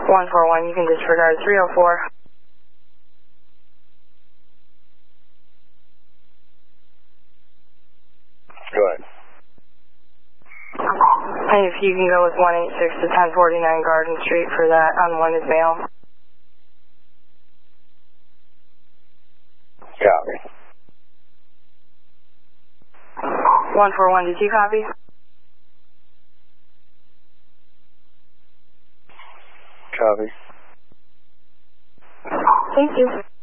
141, you can disregard 304. Go ahead. And if you can go with 186 to 1049 Garden Street for that unwanted mail. Copy. 141, did you copy? Copy. Thank you.